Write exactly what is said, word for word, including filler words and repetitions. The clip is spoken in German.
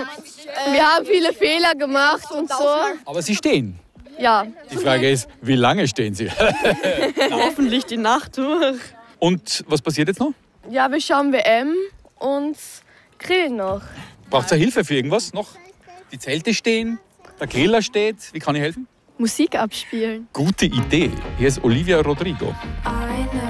wir haben viele Fehler gemacht und so. Aber Sie stehen. Ja. Die Frage ist, wie lange stehen Sie? Hoffentlich die Nacht durch. Und was passiert jetzt noch? Ja, wir schauen W M und grillen noch. Braucht ihr Hilfe für irgendwas noch? Die Zelte stehen, der Griller steht. Wie kann ich helfen? Musik abspielen. Gute Idee. Hier ist Olivia Rodrigo. I